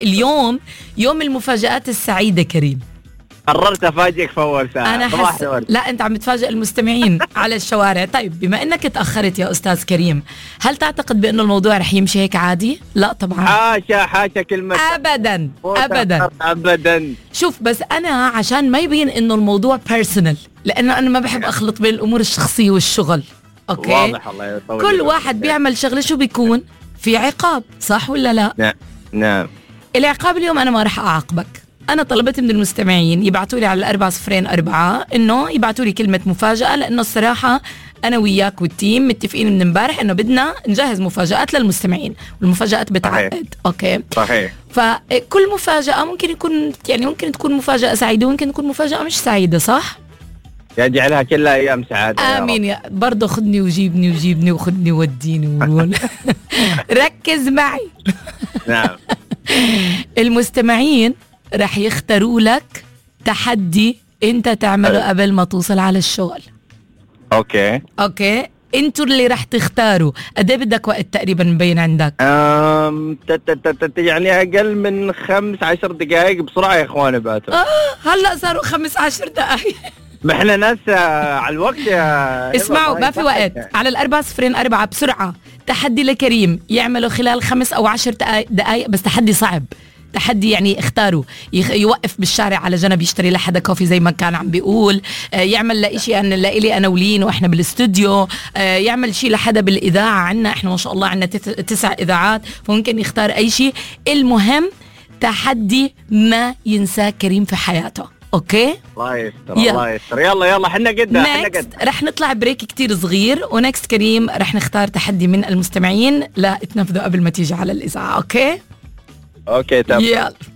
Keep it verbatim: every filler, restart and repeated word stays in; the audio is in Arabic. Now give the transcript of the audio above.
اليوم يوم المفاجآت السعيدة كريم. قررت افاجئك في اول ساعه. انا حس... لا انت عم تفاجئ المستمعين على الشوارع. طيب بما انك تاخرت يا استاذ كريم، هل تعتقد بانه الموضوع رح يمشي هيك عادي؟ لا طبعا، حاشا حاشا كلمه ابدا ابدا ابدا. شوف بس انا عشان ما يبين انه الموضوع بيرسونال، لانه انا ما بحب اخلط بين الامور الشخصيه والشغل. اوكي واضح. الله يطول. كل واحد بيعمل شغله شو بيكون في عقاب، صح ولا لا؟ نعم نعم. العقاب اليوم انا ما رح اعاقبك. أنا طلبت من المستمعين يبعتوا لي على الأربعة صفرين أربعة إنه يبعتوا لي كلمة مفاجأة، لأنه الصراحة أنا وياك والتيم متفقين من امبارح إنه بدنا نجهز مفاجآت للمستمعين، والمفاجآت بتعقد. أوكي صحيح. فكل مفاجأة ممكن يكون يعني ممكن تكون مفاجأة سعيدة وممكن تكون مفاجأة مش سعيدة، صح؟ يجعلها كلها أيام سعادة. آمين. يا برضه خدني وجيبني وجيبني وخدني وديني. ركز معي. نعم. المستمعين رح يختاروا لك تحدي انت تعمله قبل ما توصل على الشغل. اوكي اوكي انتوا اللي رح تختاروا. قد ايه بدك وقت تقريبا مبين عندك؟ امم يعني اقل من خمس عشر دقائق. بسرعه يا اخواني باتوا. اه هلا صاروا خمس عشر دقائق. ما احنا ناس على الوقت يا اسمعوا ما في وقت. على الأربعة صفرين أربعة بسرعة. تحدي لكريم يعمله خلال خمس أو عشر دقائق، بس تحدي صعب. تحدي يعني اختاروا يوقف بالشارع على جنب يشتري لحدا كوفي زي ما كان عم بيقول، يعمل لإشي أنا لإلي أنا ولين وإحنا بالاستوديو، يعمل شيء لحدا بالإذاعة عنا. إحنا ما شاء الله عنا تسع إذاعات، فممكن يختار أي شيء. المهم تحدي ما ينساه كريم في حياته. اوكي الله يستر. الله يستر. يلا يلا حنا قد حنا قد رح نطلع بريك كتير صغير، ونكست كريم رح نختار تحدي من المستمعين لا تنفذوا قبل ما تيجي على الإذاعة. اوكي اوكي تمام. يلا